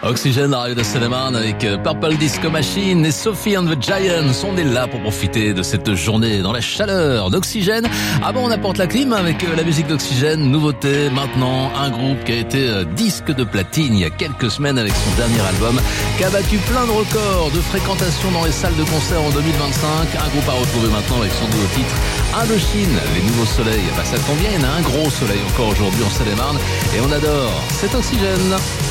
Oxygène, la radio de Seine-et-Marne avec Purple Disco Machine et Sophie and the Giants. On est là pour profiter de cette journée dans la chaleur d'Oxygène. Avant, on apporte la clim avec la musique d'Oxygène. Nouveauté maintenant, un groupe qui a été disque de platine il y a quelques semaines avec son dernier album, qui a battu plein de records de fréquentation dans les salles de concert en 2025. Un groupe à retrouver maintenant avec son nouveau titre Indochine, les nouveaux soleils. Ça tombe bien, il y en a un gros soleil encore aujourd'hui en Seine-et-Marne et on adore cet Oxygène.